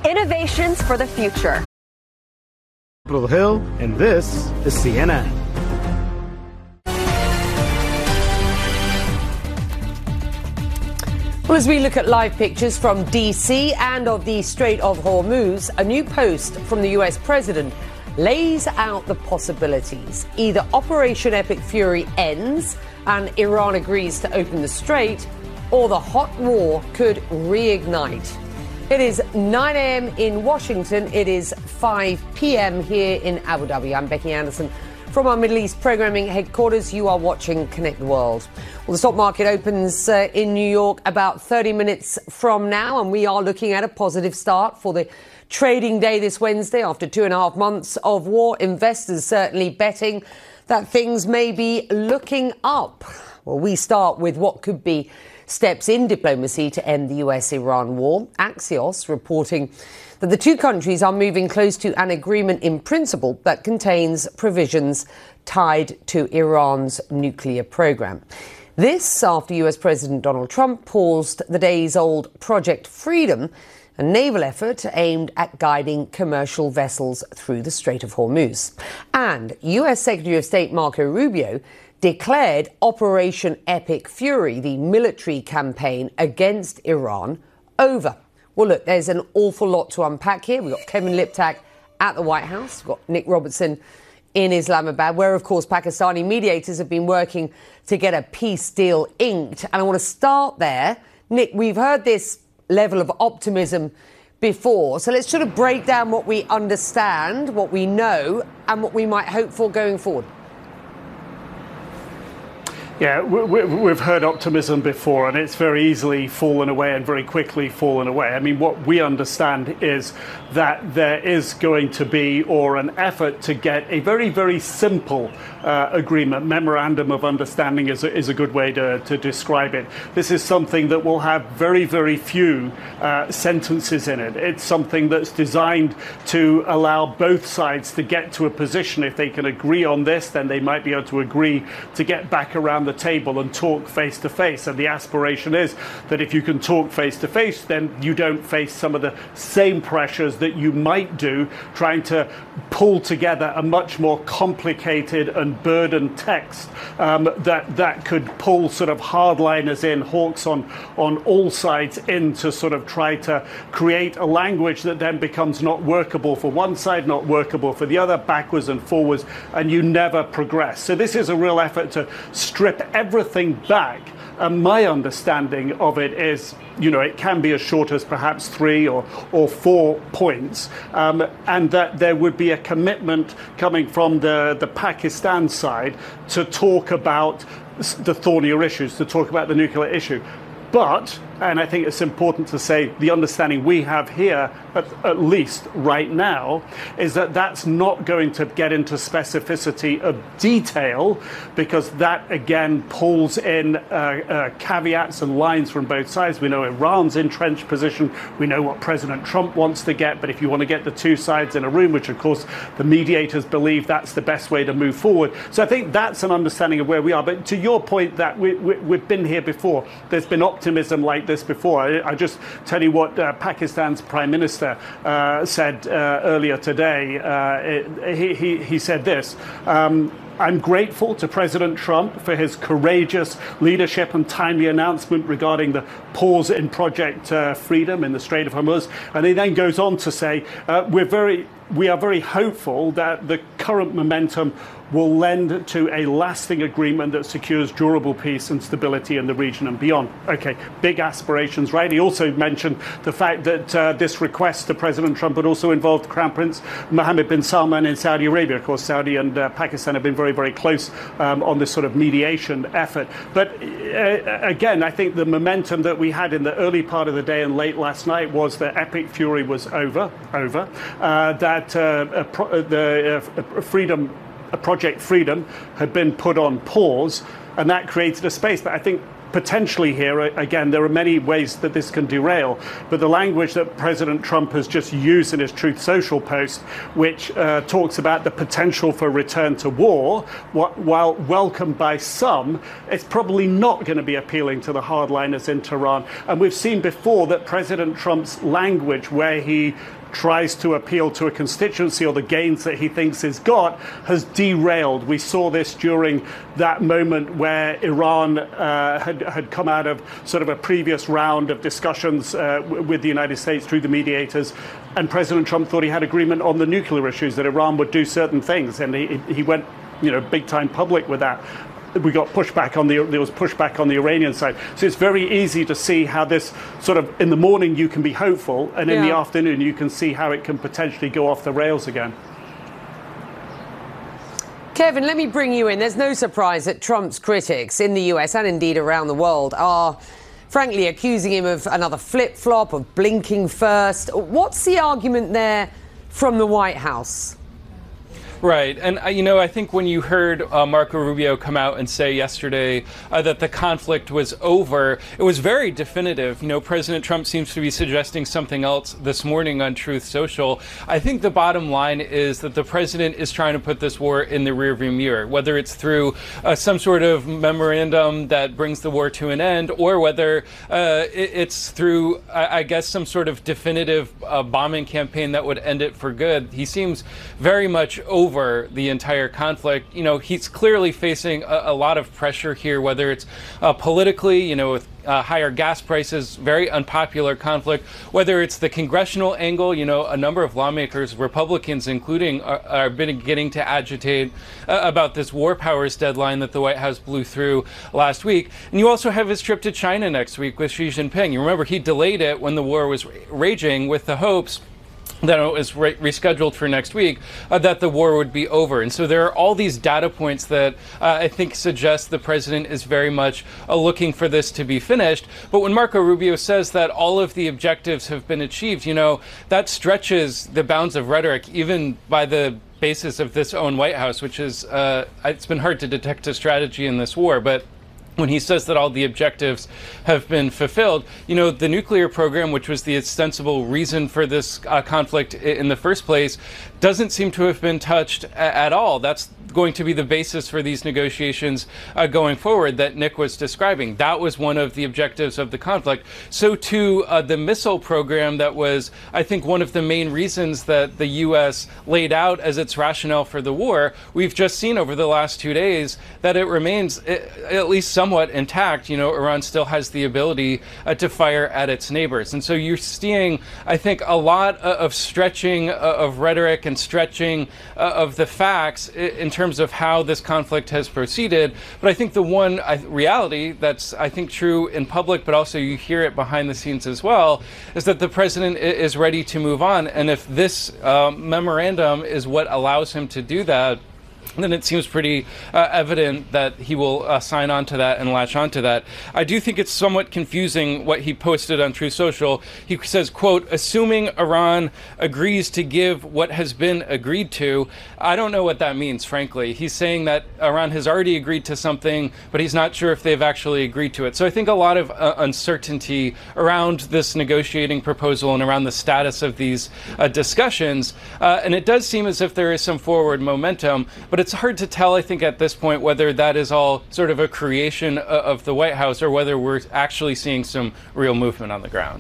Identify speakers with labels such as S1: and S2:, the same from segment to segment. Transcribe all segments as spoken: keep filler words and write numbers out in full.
S1: Innovations for the future.
S2: Capitol Hill, and this is C N N.
S3: Well, as we look at live pictures from D C and of the Strait of Hormuz, a new post from the U S president lays out the possibilities. Either Operation Epic Fury ends and Iran agrees to open the strait, or the hot war could reignite. It is nine a.m. in Washington. It is five p.m. here in Abu Dhabi. I'm Becky Anderson from our Middle East programming headquarters. You are watching Connect the World. Well, the stock market opens uh, in New York about thirty minutes from now, and we are looking at a positive start for the trading day this Wednesday. After two and a half months of war, investors certainly betting that things may be looking up. Well, we start with what could be steps in diplomacy to end the U S Iran war. Axios reporting that the two countries are moving close to an agreement in principle that contains provisions tied to Iran's nuclear program. This after U S President Donald Trump paused the days-old Project Freedom, a naval effort aimed at guiding commercial vessels through the Strait of Hormuz. And U S Secretary of State Marco Rubio declared Operation Epic Fury, the military campaign against Iran, over. Well, look, there's an awful lot to unpack here. We've got Kevin Liptak at the White House. We've got Nick Robertson in Islamabad, where, of course, Pakistani mediators have been working to get a peace deal inked. And I want to start there. Nick, we've heard this level of optimism before. So let's sort of break down what we understand, what we know, and what we might hope for going forward.
S4: Yeah, we've heard optimism before, and it's very easily fallen away and very quickly fallen away. I mean, what we understand is that there is going to be, or an effort to get, a very, very simple uh, agreement. Memorandum of understanding is a, is a good way to, to describe it. This is something that will have very, very few uh, sentences in it. It's something that's designed to allow both sides to get to a position. If they can agree on this, then they might be able to agree to get back around the table and talk face to face. And the aspiration is that if you can talk face to face, then you don't face some of the same pressures that you might do trying to pull together a much more complicated and burdened text um, that that could pull sort of hardliners in, hawks on on all sides in, to sort of try to create a language that then becomes not workable for one side, not workable for the other, backwards and forwards, and you never progress. So this is a real effort to strip everything back. And my understanding of it is, you know, it can be as short as perhaps three or, or four points, um, and that there would be a commitment coming from the, the Pakistan side to talk about the thornier issues, to talk about the nuclear issue. But, and I think it's important to say, the understanding we have here, at, at least right now, is that that's not going to get into specificity of detail, because that, again, pulls in uh, uh, caveats and lines from both sides. We know Iran's entrenched position. We know what President Trump wants to get. But if you want to get the two sides in a room, which, of course, the mediators believe that's the best way to move forward. So I think that's an understanding of where we are. But to your point that we, we, we've been here before, there's been optimism like this before. I, I just tell you what uh, Pakistan's Prime Minister uh, said uh, earlier today. Uh, it, he, he, he said this. Um, I'm grateful to President Trump for his courageous leadership and timely announcement regarding the pause in Project uh, Freedom in the Strait of Hormuz. And he then goes on to say, uh, we're very, we are very hopeful that the current momentum will lend to a lasting agreement that secures durable peace and stability in the region and beyond. Okay, big aspirations, right? He also mentioned the fact that uh, this request to President Trump had also involved Crown Prince Mohammed bin Salman in Saudi Arabia. Of course, Saudi and uh, Pakistan have been very, very close um, on this sort of mediation effort. But uh, again, I think the momentum that we had in the early part of the day and late last night was that Epic Fury was over, over, uh, that uh, pro- the uh, freedom Project Freedom had been put on pause, and that created a space. But I think potentially here, again, there are many ways that this can derail, but the language that President Trump has just used in his Truth Social post, which uh, talks about the potential for return to war, while welcomed by some, it's probably not going to be appealing to the hardliners in Tehran. And we've seen before that President Trump's language, where he tries to appeal to a constituency or the gains that he thinks he's got, has derailed. We saw this during that moment where Iran uh, had, had come out of sort of a previous round of discussions uh, with the United States through the mediators, and President Trump thought he had agreement on the nuclear issues, that Iran would do certain things, and he, he went, you know, big time public with that. We got pushback on the there was pushback on the Iranian side. So it's very easy to see how this sort of, in the morning you can be hopeful, and in
S3: yeah.
S4: the afternoon you can see how it can potentially go off the rails again.
S3: Kevin, let me bring you in. There's no surprise that Trump's critics in the U S and indeed around the world are frankly accusing him of another flip-flop, of blinking first. What's the argument there from the White House?
S5: Right. And, uh, you know, I think when you heard uh, Marco Rubio come out and say yesterday uh, that the conflict was over, it was very definitive. You know, President Trump seems to be suggesting something else this morning on Truth Social. I think the bottom line is that the president is trying to put this war in the rearview mirror, whether it's through uh, some sort of memorandum that brings the war to an end, or whether uh, it, it's through, I, I guess, some sort of definitive uh, bombing campaign that would end it for good. He seems very much over over the entire conflict. You know, he's clearly facing a, a lot of pressure here, whether it's uh, politically, you know, with uh, higher gas prices, very unpopular conflict, whether it's the congressional angle, you know, a number of lawmakers, Republicans including, are, are beginning to agitate uh, about this war powers deadline that the White House blew through last week. And you also have his trip to China next week with Xi Jinping. You remember he delayed it when the war was raging with the hopes that it was re- rescheduled for next week, uh, that the war would be over. And so there are all these data points that uh, I think suggest the president is very much uh, looking for this to be finished. But when Marco Rubio says that all of the objectives have been achieved, you know, that stretches the bounds of rhetoric, even by the basis of this own White House, which is, uh, it's been hard to detect a strategy in this war. But when he says that all the objectives have been fulfilled, you know, the nuclear program, which was the ostensible reason for this uh, conflict in the first place, doesn't seem to have been touched a- at all. That's going to be the basis for these negotiations uh, going forward that Nick was describing. That was one of the objectives of the conflict. So too, uh, the missile program that was, I think, one of the main reasons that the U S laid out as its rationale for the war. We've just seen over the last two days that it remains at least somewhat intact. You know, Iran still has the ability uh, to fire at its neighbors. And so you're seeing, I think, a lot of stretching of rhetoric and stretching uh, of the facts in terms of how this conflict has proceeded. But I think the one I, reality that's, I think, true in public, but also you hear it behind the scenes as well, is that the president is ready to move on. And if this uh, memorandum is what allows him to do that, then it seems pretty uh, evident that he will uh, sign on to that and latch on to that. I do think it's somewhat confusing what he posted on Truth Social. He says, quote, assuming Iran agrees to give what has been agreed to. I don't know what that means, frankly. He's saying that Iran has already agreed to something, but he's not sure if they've actually agreed to it. So I think a lot of uh, uncertainty around this negotiating proposal and around the status of these uh, discussions. Uh, and it does seem as if there is some forward momentum, but it's hard to tell, I think, at this point, whether that is all sort of a creation of the White House or whether we're actually seeing some real movement on the ground.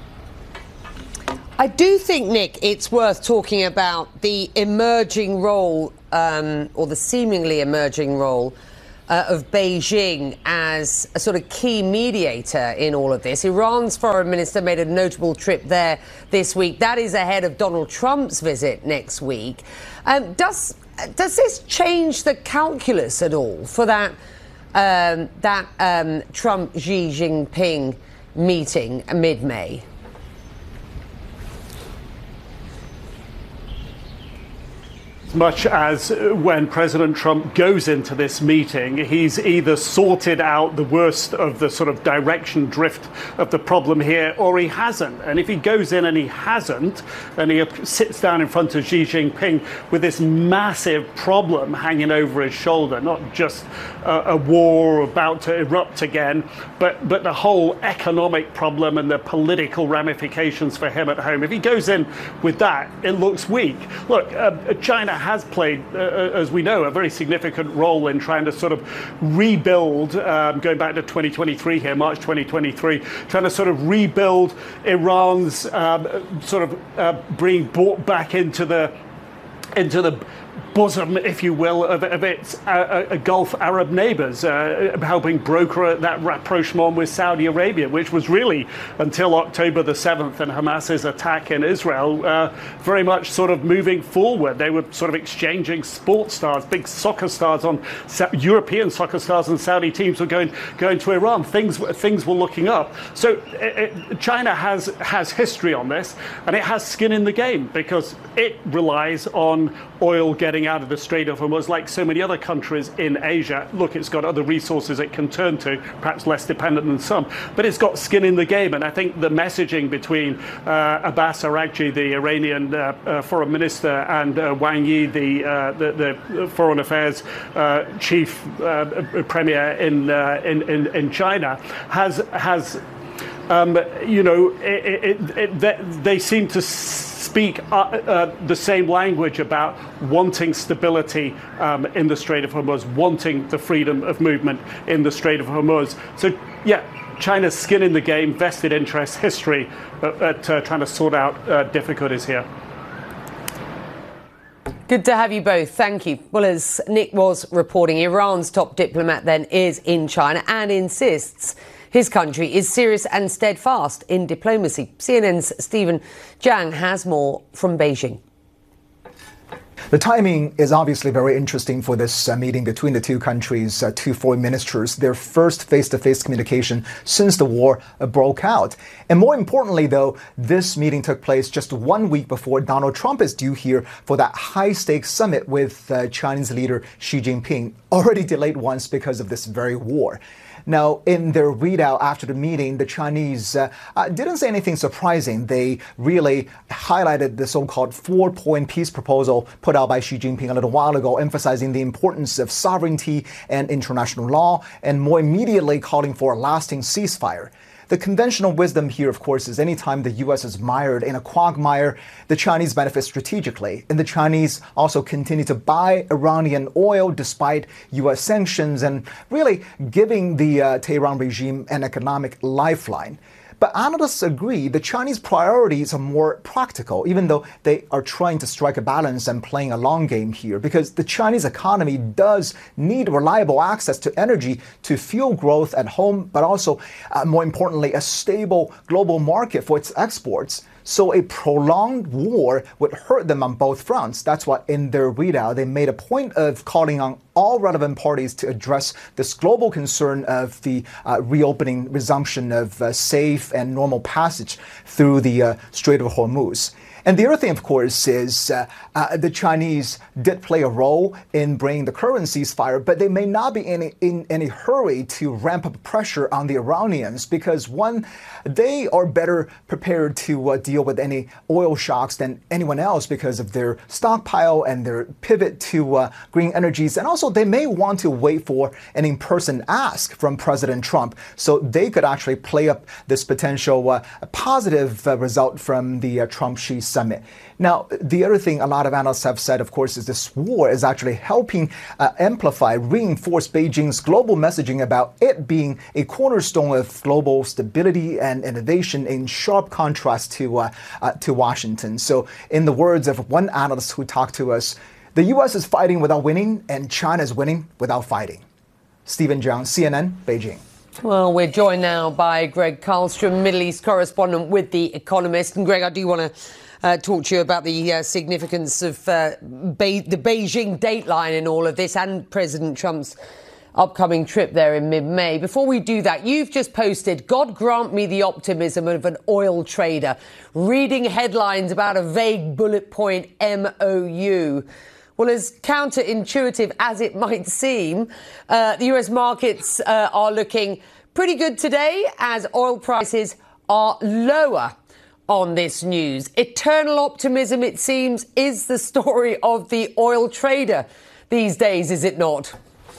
S3: I do think, Nick, it's worth talking about the emerging role, um, or the seemingly emerging role, uh, of Beijing as a sort of key mediator in all of this. Iran's foreign minister made a notable trip there this week. That is ahead of Donald Trump's visit next week. Um, does does this change the calculus at all for that um, that um, Trump-Xi Jinping meeting mid-May?
S4: much as when President Trump goes into this meeting, he's either sorted out the worst of the sort of direction drift of the problem here, or he hasn't. And if he goes in and he hasn't, and he sits down in front of Xi Jinping with this massive problem hanging over his shoulder, not just a, a war about to erupt again, but, but the whole economic problem and the political ramifications for him at home. If he goes in with that, it looks weak. Look, uh, China has played, uh, as we know, a very significant role in trying to sort of rebuild, um, going back to twenty twenty-three here, March twenty twenty-three, trying to sort of rebuild Iran's um, sort of uh, being brought back into the into the bosom, if you will, of, of its uh, uh, Gulf Arab neighbors, uh, helping broker that rapprochement with Saudi Arabia, which was really, until October the seventh and Hamas's attack in Israel, uh, very much sort of moving forward. They were sort of exchanging sports stars, big soccer stars on Sa- European soccer stars and Saudi teams were going going to Iran. Things things were looking up. So it, it, China has has history on this, and it has skin in the game because it relies on oil getting out of the Strait of Hormuz, like so many other countries in Asia. Look, it's got other resources it can turn to, perhaps less dependent than some, but it's got skin in the game. And I think the messaging between uh, Abbas Araghchi, the Iranian uh, uh, foreign minister, and uh, Wang Yi, the, uh, the the foreign affairs uh, chief uh, premier in, uh, in in in China, has has um, you know it, it, it, they, they seem to speak uh, uh, the same language about wanting stability um, in the Strait of Hormuz, wanting the freedom of movement in the Strait of Hormuz. So, yeah, China's skin in the game, vested interest, history at, at uh, trying to sort out uh, difficulties here.
S3: Good to have you both. Thank you. Well, as Nick was reporting, Iran's top diplomat then is in China and insists his country is serious and steadfast in diplomacy. C N N's Stephen Jiang has more from Beijing.
S6: The timing is obviously very interesting for this uh, meeting between the two countries, uh, two foreign ministers, their first face-to-face communication since the war uh, broke out. And more importantly, though, this meeting took place just one week before Donald Trump is due here for that high-stakes summit with uh, Chinese leader Xi Jinping, already delayed once because of this very war. Now, in their readout after the meeting, the Chinese uh, uh, didn't say anything surprising. They really highlighted the so-called four-point peace proposal put out by Xi Jinping a little while ago, emphasizing the importance of sovereignty and international law, and more immediately calling for a lasting ceasefire. The conventional wisdom here, of course, is anytime the U S is mired in a quagmire, the Chinese benefit strategically. And the Chinese also continue to buy Iranian oil despite U S sanctions and really giving the uh, Tehran regime an economic lifeline. But analysts agree the Chinese priorities are more practical, even though they are trying to strike a balance and playing a long game here, because the Chinese economy does need reliable access to energy to fuel growth at home, but also, uh, more importantly, a stable global market for its exports. So a prolonged war would hurt them on both fronts. That's why in their readout, they made a point of calling on all relevant parties to address this global concern of the uh, reopening, resumption of uh, safe and normal passage through the uh, Strait of Hormuz. And the other thing, of course, is uh, uh, the Chinese did play a role in bringing the current ceasefire, but they may not be in, in any hurry to ramp up pressure on the Iranians because, one, they are better prepared to uh, deal with any oil shocks than anyone else because of their stockpile and their pivot to uh, green energies. And also, they may want to wait for an in-person ask from President Trump so they could actually play up this potential uh, positive uh, result from the uh, Trump-Xi summit. Now, the other thing a lot of analysts have said, of course, is this war is actually helping uh, amplify, reinforce Beijing's global messaging about it being a cornerstone of global stability and innovation, in sharp contrast to uh, uh, to Washington. So, in the words of one analyst who talked to us, the U S is fighting without winning, and China is winning without fighting. Stephen Jiang, C N N, Beijing.
S3: Well, we're joined now by Greg Karlstrom, Middle East correspondent with The Economist. And Greg, I do want to Uh, talk to you about the uh, significance of uh, Be- the Beijing dateline in all of this and President Trump's upcoming trip there in mid-May. Before we do that, you've just posted, God grant me the optimism of an oil trader, reading headlines about a vague bullet point M O U. Well, as counterintuitive as it might seem, uh, the U S markets uh, are looking pretty good today as oil prices are lower on this news. Eternal optimism, it seems, is the story of the oil trader these days, is it not?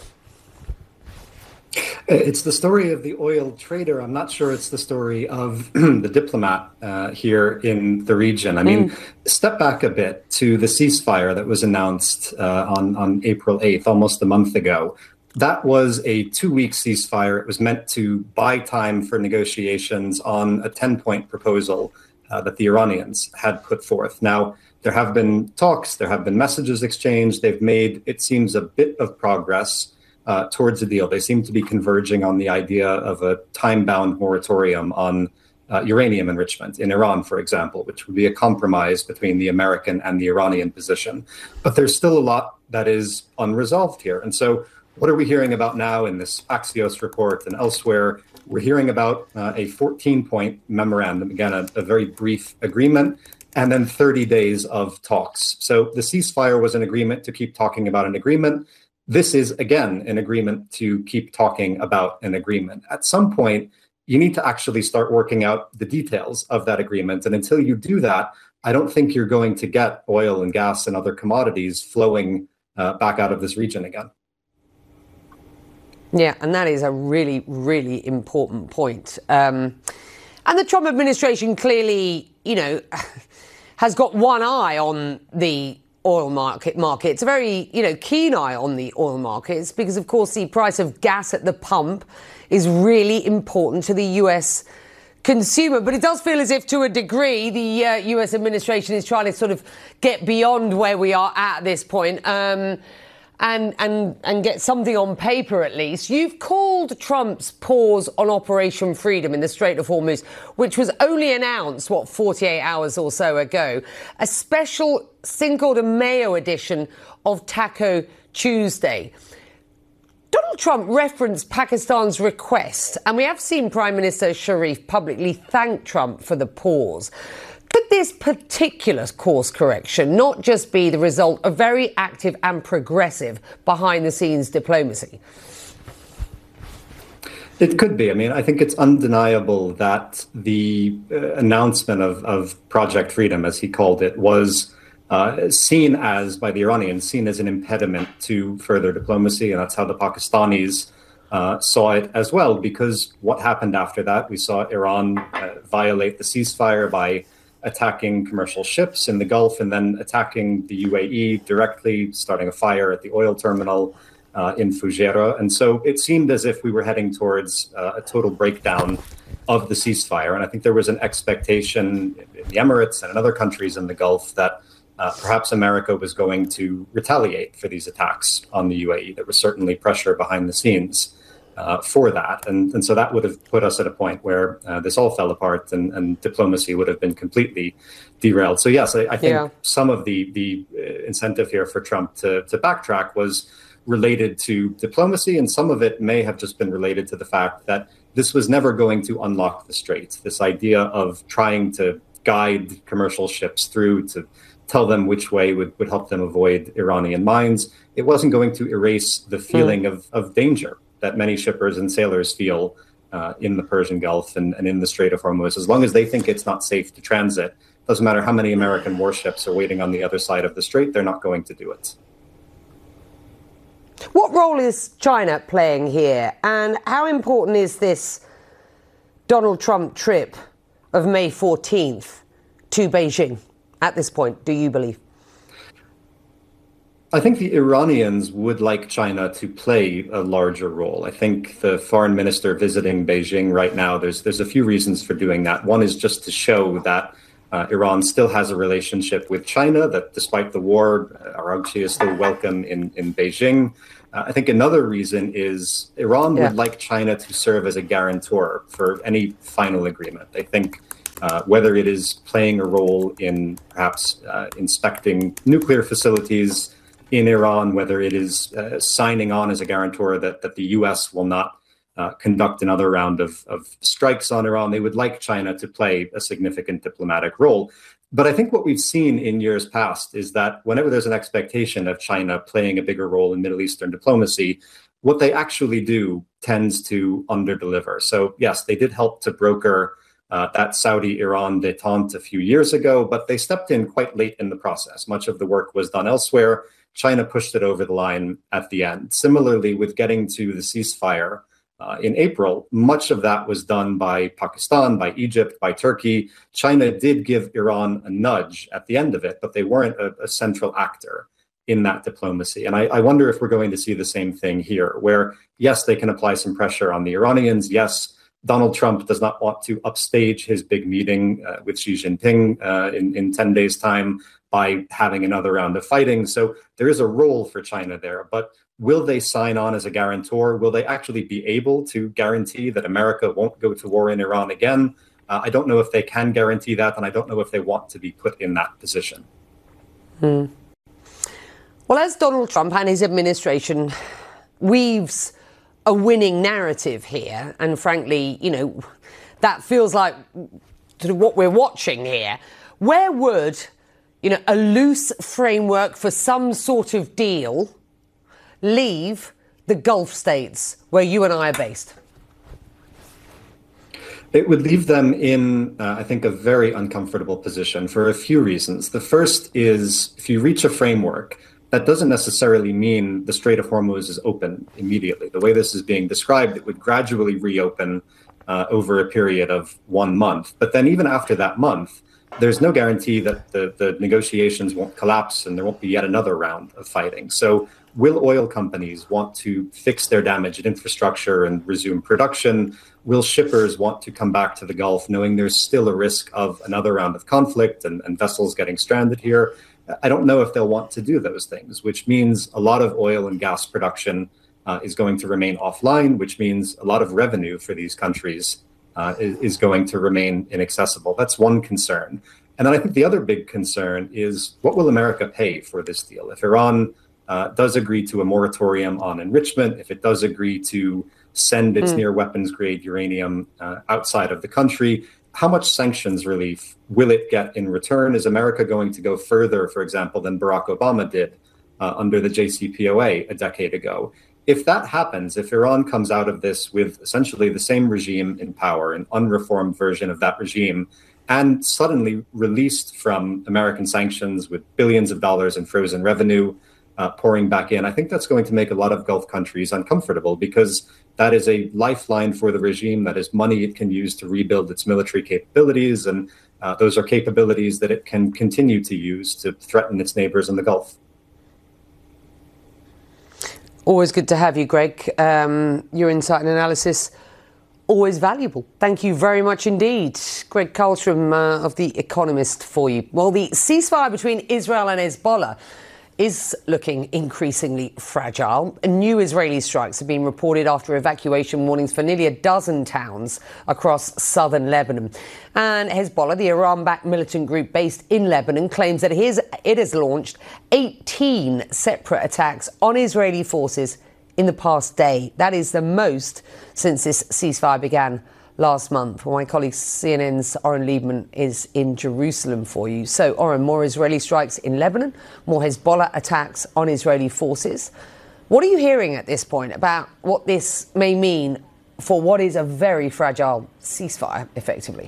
S7: It's the story of the oil trader. I'm not sure it's the story of the diplomat uh, here in the region. I mean, mm. step back a bit to the ceasefire that was announced uh, on, on April eighth, almost a month ago. That was a two-week ceasefire. It was meant to buy time for negotiations on a ten-point proposal uh, that the Iranians had put forth. Now, there have been talks, there have been messages exchanged. They've made, it seems, a bit of progress Uh, towards a deal. They seem to be converging on the idea of a time-bound moratorium on uh, uranium enrichment in Iran, for example, which would be a compromise between the American and the Iranian position. But there's still a lot that is unresolved here. And so what are we hearing about now in this Axios report and elsewhere? We're hearing about uh, a fourteen-point memorandum, again, a, a very brief agreement, and then thirty days of talks. So the ceasefire was an agreement to keep talking about an agreement. This is, again, an agreement to keep talking about an agreement. At some point, you need to actually start working out the details of that agreement. And until you do that, I don't think you're going to get oil and gas and other commodities flowing uh, back out of this region again.
S3: Yeah, and that is a really, really important point. Um, and the Trump administration clearly, you know, has got one eye on the oil market markets, a very, you know, keen eye on the oil markets, because, of course, the price of gas at the pump is really important to the U S consumer. But it does feel as if, to a degree, the uh, U S administration is trying to sort of get beyond where we are at this point. Um, And, and and get something on paper, at least. You've called Trump's pause on Operation Freedom in the Strait of Hormuz, which was only announced, what, forty-eight hours or so ago, a special Cinco de Mayo edition of Taco Tuesday. Donald Trump referenced Pakistan's request, and we have seen Prime Minister Sharif publicly thank Trump for the pause. Could this particular course correction not just be the result of very active and progressive behind-the-scenes diplomacy?
S7: It could be. I mean, I think it's undeniable that the uh, announcement of, of Project Freedom, as he called it, was uh, seen as, by the Iranians, seen as an impediment to further diplomacy. And that's how the Pakistanis uh, saw it as well, because what happened after that, we saw Iran uh, violate the ceasefire by attacking commercial ships in the Gulf and then attacking the U A E directly, starting a fire at the oil terminal uh, in Fujairah. And so it seemed as if we were heading towards uh, a total breakdown of the ceasefire. And I think there was an expectation in the Emirates and in other countries in the Gulf that uh, perhaps America was going to retaliate for these attacks on the U A E. There was certainly pressure behind the scenes Uh, for that. And, and so that would have put us at a point where uh, this all fell apart and, and diplomacy would have been completely derailed. So, yes, I, I think yeah. some of the, the incentive here for Trump to, to backtrack was related to diplomacy, and some of it may have just been related to the fact that this was never going to unlock the Strait. This idea of trying to guide commercial ships through to tell them which way would, would help them avoid Iranian mines, it wasn't going to erase the feeling mm. of, of danger that many shippers and sailors feel uh, in the Persian Gulf and, and in the Strait of Hormuz. As long as they think it's not safe to transit, doesn't matter how many American warships are waiting on the other side of the strait, they're not going to do it.
S3: What role is China playing here? And how important is this Donald Trump trip of May fourteenth to Beijing at this point, do you believe?
S7: I think the Iranians would like China to play a larger role. I think the foreign minister visiting Beijing right now, there's there's a few reasons for doing that. One is just to show that uh, Iran still has a relationship with China, that despite the war, uh, Araghchi is still welcome in, in Beijing. Uh, I think another reason is Iran yeah. would like China to serve as a guarantor for any final agreement. I think uh, whether it is playing a role in perhaps uh, inspecting nuclear facilities in Iran, whether it is uh, signing on as a guarantor that, that the U S will not uh, conduct another round of, of strikes on Iran. They would like China to play a significant diplomatic role. But I think what we've seen in years past is that whenever there's an expectation of China playing a bigger role in Middle Eastern diplomacy, what they actually do tends to underdeliver. So yes, they did help to broker uh, that Saudi-Iran détente a few years ago, but they stepped in quite late in the process. Much of the work was done elsewhere. China pushed it over the line at the end. Similarly, with getting to the ceasefire uh, in April, much of that was done by Pakistan, by Egypt, by Turkey. China did give Iran a nudge at the end of it, but they weren't a, a central actor in that diplomacy. And I, I wonder if we're going to see the same thing here, where, yes, they can apply some pressure on the Iranians. Yes, Donald Trump does not want to upstage his big meeting uh, with Xi Jinping uh, in, in ten days' time by having another round of fighting. So there is a role for China there. But will they sign on as a guarantor? Will they actually be able to guarantee that America won't go to war in Iran again? Uh, I don't know if they can guarantee that, and I don't know if they want to be put in that position.
S3: Hmm. Well, as Donald Trump and his administration weaves a winning narrative here, and frankly, you know, that feels like sort of what we're watching here, where would, you know, a loose framework for some sort of deal leave the Gulf states where you and I are based?
S7: It would leave them in, uh, I think, a very uncomfortable position for a few reasons. The first is, if you reach a framework, that doesn't necessarily mean the Strait of Hormuz is open immediately. The way this is being described, it would gradually reopen uh, over a period of one month. But then even after that month, there's no guarantee that the, the negotiations won't collapse and there won't be yet another round of fighting. So will oil companies want to fix their damaged infrastructure and resume production? Will shippers want to come back to the Gulf knowing there's still a risk of another round of conflict and, and vessels getting stranded here? I don't know if they'll want to do those things, which means a lot of oil and gas production uh, is going to remain offline, which means a lot of revenue for these countries uh, is, is going to remain inaccessible. That's one concern. And then I think the other big concern is, what will America pay for this deal? If Iran uh, does agree to a moratorium on enrichment, if it does agree to send its mm. near weapons grade uranium uh, outside of the country, how much sanctions relief will it get in return? Is America going to go further, for example, than Barack Obama did uh, under the J C P O A a decade ago? If that happens, if Iran comes out of this with essentially the same regime in power, an unreformed version of that regime, and suddenly released from American sanctions with billions of dollars in frozen revenue uh, pouring back in, I think that's going to make a lot of Gulf countries uncomfortable, because that is a lifeline for the regime. That is money it can use to rebuild its military capabilities. And uh, those are capabilities that it can continue to use to threaten its neighbors in the Gulf.
S3: Always good to have you, Greg. Um, your insight and analysis, always valuable. Thank you very much indeed. Greg Karlstrom uh, of The Economist for you. Well, the ceasefire between Israel and Hezbollah is looking increasingly fragile. New Israeli strikes have been reported after evacuation warnings for nearly a dozen towns across southern Lebanon. And Hezbollah, the Iran-backed militant group based in Lebanon, claims that it has launched eighteen separate attacks on Israeli forces in the past day. That is the most since this ceasefire began last month. Well, my colleague C N N's Oren Liebman is in Jerusalem for you. So, Oren, more Israeli strikes in Lebanon, more Hezbollah attacks on Israeli forces. What are you hearing at this point about what this may mean for what is a very fragile ceasefire, effectively?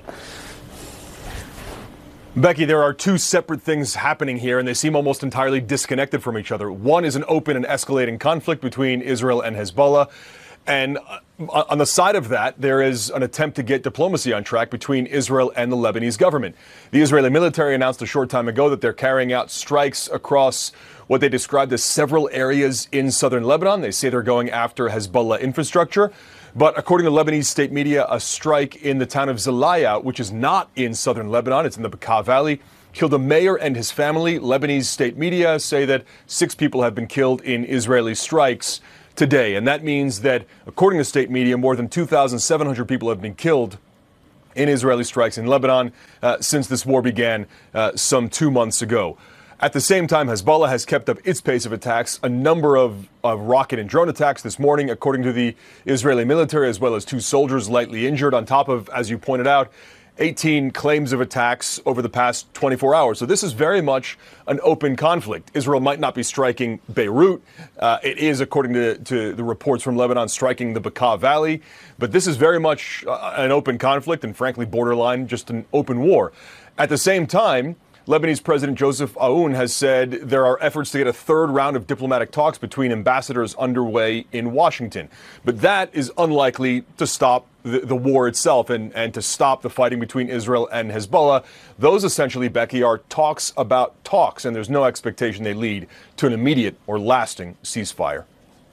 S8: Becky, there are two separate things happening here, and they seem almost entirely disconnected from each other. One is an open and escalating conflict between Israel and Hezbollah. And on the side of that, there is an attempt to get diplomacy on track between Israel and the Lebanese government. The Israeli military announced a short time ago that they're carrying out strikes across what they described as several areas in southern Lebanon. They say they're going after Hezbollah infrastructure. But according to Lebanese state media, a strike in the town of Zelaya, which is not in southern Lebanon, it's in the Bekaa Valley, killed a mayor and his family. Lebanese state media say that six people have been killed in Israeli strikes today. And that means that, according to state media, more than two thousand seven hundred people have been killed in Israeli strikes in Lebanon uh, since this war began uh, some two months ago. At the same time, Hezbollah has kept up its pace of attacks, a number of, of rocket and drone attacks this morning, according to the Israeli military, as well as two soldiers lightly injured, on top of, as you pointed out, eighteen claims of attacks over the past twenty-four hours. So this is very much an open conflict. Israel might not be striking Beirut. Uh, it is, according to, to the reports from Lebanon, striking the Bekaa Valley. But this is very much uh, an open conflict and, frankly, borderline just an open war. At the same time, Lebanese President Joseph Aoun has said there are efforts to get a third round of diplomatic talks between ambassadors underway in Washington. But that is unlikely to stop the, the war itself and, and to stop the fighting between Israel and Hezbollah. Those essentially, Becky, are talks about talks, and there's no expectation they lead to an immediate or lasting ceasefire.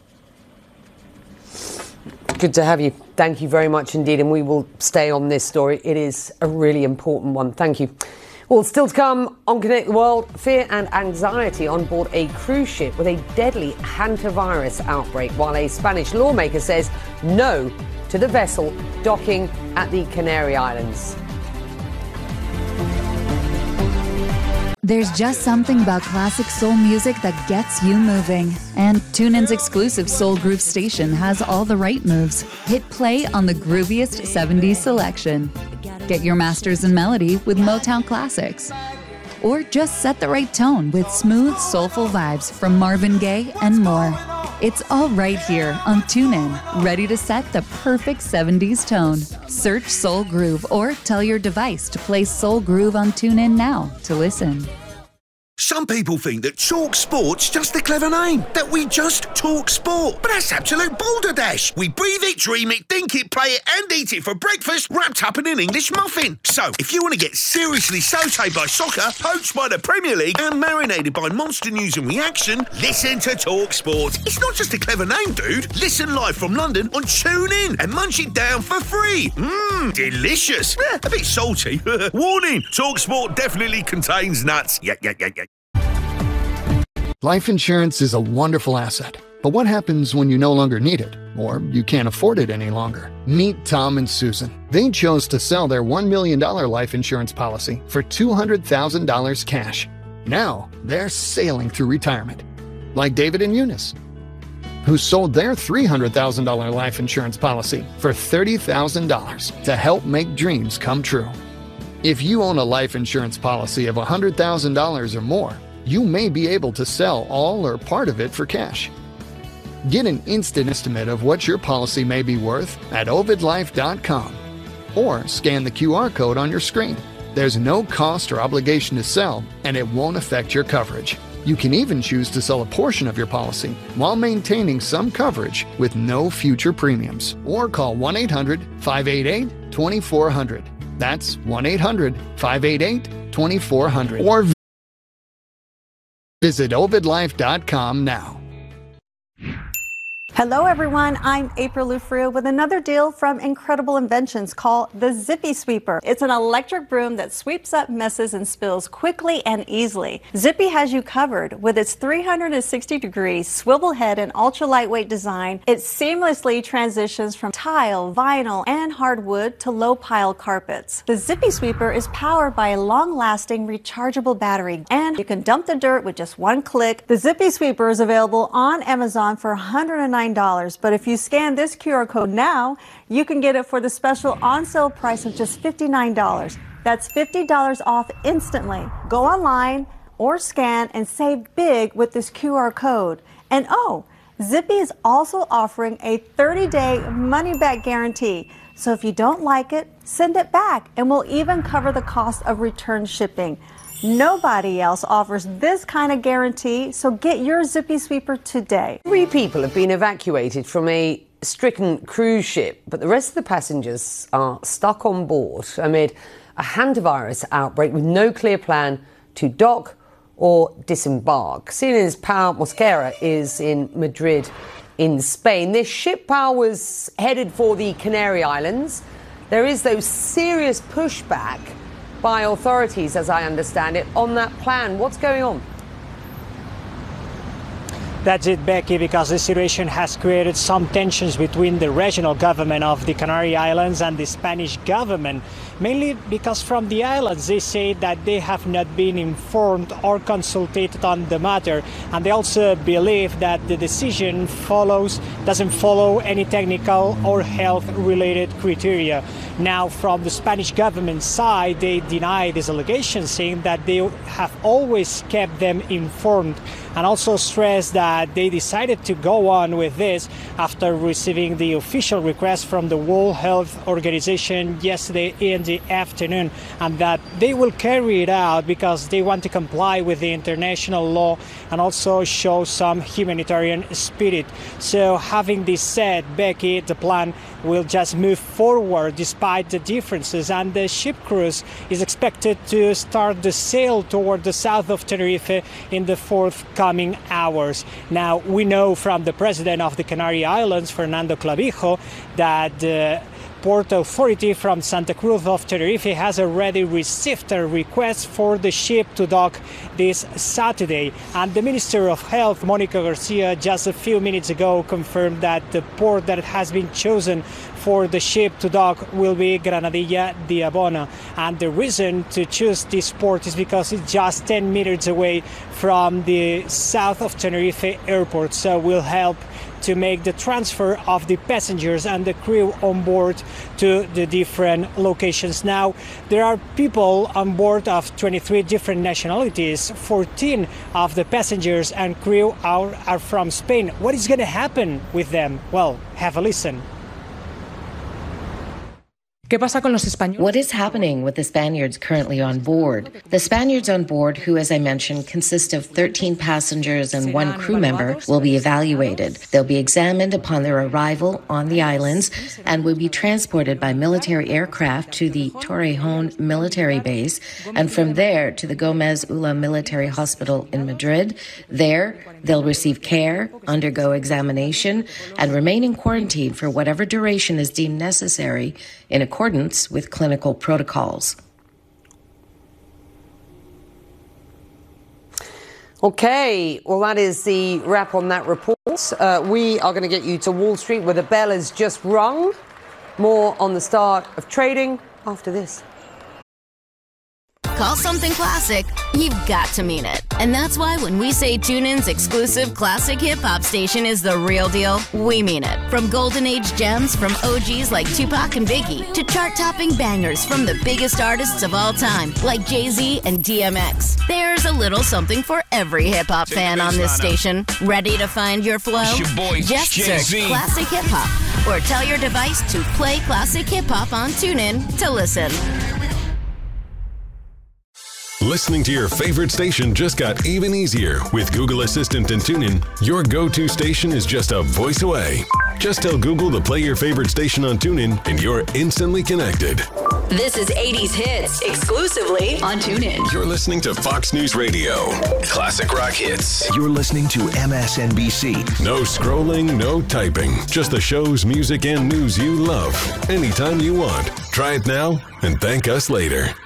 S3: Good to have you. Thank you very much indeed, and we will stay on this story. It is a really important one. Thank you. Well, still to come on Connect the World, fear and anxiety on board a cruise ship with a deadly hantavirus outbreak, while a Spanish lawmaker says no to the vessel docking at the Canary Islands.
S9: There's just something about classic soul music that gets you moving. And TuneIn's exclusive Soul Groove station has all the right moves. Hit play on the grooviest seventies selection. Get your masters in melody with Motown classics. Or just set the right tone with smooth, soulful vibes from Marvin Gaye and more. It's all right here on TuneIn, ready to set the perfect seventies tone. Search Soul Groove or tell your device to play Soul Groove on TuneIn now to listen.
S10: Some people think that Talk Sport's just a clever name, that we just talk sport. But that's absolute balderdash. We breathe it, dream it, think it, play it, and eat it for breakfast, wrapped up in an English muffin. So, if you want to get seriously sautéed by soccer, poached by the Premier League, and marinated by monster news and reaction, listen to Talk Sport. It's not just a clever name, dude. Listen live from London on TuneIn and munch it down for free. Mmm, delicious. Eh, a bit salty. Warning, Talk Sport definitely contains nuts. Yeah, yeah, yeah, yeah.
S11: Life insurance is a wonderful asset, but what happens when you no longer need it, or you can't afford it any longer? Meet Tom and Susan. They chose to sell their one million dollars life insurance policy for two hundred thousand dollars cash. Now, they're sailing through retirement. Like David and Eunice, who sold their three hundred thousand dollars life insurance policy for thirty thousand dollars to help make dreams come true. If you own a life insurance policy of one hundred thousand dollars or more, you may be able to sell all or part of it for cash. Get an instant estimate of what your policy may be worth at ovid life dot com or scan the Q R code on your screen. There's no cost or obligation to sell, and it won't affect your coverage. You can even choose to sell a portion of your policy while maintaining some coverage with no future premiums. Or call one eight hundred, five eight eight, two four zero zero. That's one eight hundred, five eight eight, two four zero zero. Or visit ovid life dot com now.
S12: Hello everyone, I'm April Lufrio with another deal from Incredible Inventions called the Zippy Sweeper. It's an electric broom that sweeps up messes and spills quickly and easily. Zippy has you covered with its three hundred sixty degree swivel head and ultra lightweight design. It seamlessly transitions from tile, vinyl, and hardwood to low pile carpets. The Zippy Sweeper is powered by a long-lasting rechargeable battery, and you can dump the dirt with just one click. The Zippy Sweeper is available on Amazon for one hundred nine dollars, but if you scan this Q R code now, you can get it for the special on-sale price of just fifty-nine dollars. That's fifty dollars off instantly. Go online or scan and save big with this Q R code. And oh, Zippy is also offering a thirty day money-back guarantee. So if you don't like it, send it back, and we'll even cover the cost of return shipping. Nobody else offers this kind of guarantee, so get your Zippy Sweeper today.
S3: Three people have been evacuated from a stricken cruise ship, but the rest of the passengers are stuck on board amid a hantavirus outbreak with no clear plan to dock or disembark. C N N's Pau Mosquera is in Madrid in Spain. This ship, Pau, was headed for the Canary Islands. There is, though, serious pushback by authorities, as I understand it, on that plan. What's going on?
S13: That's it, Becky, because the situation has created some tensions between the regional government of the Canary Islands and the Spanish government, mainly because from the islands they say that they have not been informed or consulted on the matter, and they also believe that the decision follows doesn't follow any technical or health-related criteria. Now, from the Spanish government side, they deny these allegations, saying that they have always kept them informed, and also stress that they decided to go on with this after receiving the official request from the World Health Organization yesterday in the afternoon, and that they will carry it out because they want to comply with the international law and also show some humanitarian spirit. So having this said, Becky, the plan will just move forward despite the differences, and the ship cruise is expected to start the sail toward the south of Tenerife in the forthcoming hours. Now, we know from the president of the Canary Islands, Fernando Clavijo, that the Port Authority from Santa Cruz of Tenerife has already received a request for the ship to dock this Saturday. And the Minister of Health, Monica Garcia, just a few minutes ago confirmed that the port that has been chosen for the ship to dock will be Granadilla de Abona. And the reason to choose this port is because it's just ten meters away from the south of Tenerife airport, so will help to make the transfer of the passengers and the crew on board to the different locations. Now, there are people on board of twenty-three different nationalities. fourteen of the passengers and crew are, are from Spain. What is going to happen with them? Well, have a listen.
S14: What is happening with the Spaniards currently on board? The Spaniards on board, who, as I mentioned, consist of thirteen passengers and one crew member, will be evaluated. They'll be examined upon their arrival on the islands and will be transported by military aircraft to the Torrejon military base, and from there to the Gomez Ula Military Hospital in Madrid. There, they'll receive care, undergo examination, and remain in quarantine for whatever duration is deemed necessary in accordance with clinical protocols.
S3: Okay, well, that is the wrap on that report. Uh, we are going to get you to Wall Street, where the bell is just rung. More on the start of trading after this.
S15: Call something classic, you've got to mean it. And that's why when we say TuneIn's exclusive classic hip-hop station is the real deal, we mean it. From golden age gems from O Gs like Tupac and Biggie to chart-topping bangers from the biggest artists of all time like Jay-Z and D M X. There's a little something for every hip-hop fan on this station. Ready to find your flow?
S16: It's your boy,
S15: Just
S16: Jay-Z.
S15: search Classic Hip-Hop or tell your device to play Classic Hip-Hop on TuneIn to listen.
S17: Listening to your favorite station just got even easier. With Google Assistant and TuneIn, your go-to station is just a voice away. Just tell Google to play your favorite station on TuneIn, and you're instantly connected.
S18: This is eighties Hits, exclusively on TuneIn.
S17: You're listening to Fox News Radio. Classic rock hits.
S10: You're listening to M S N B C.
S17: No scrolling, no typing. Just the shows, music, and news you love. Anytime you want. Try it now and thank us later.